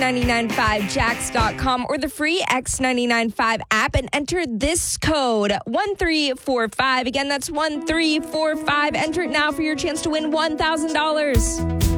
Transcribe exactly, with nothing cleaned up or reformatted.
nine nine five jax dot com or the free X nine nine five app and enter this code one three four five. Again, that's one three four five. Enter it now for your chance to win one thousand dollars.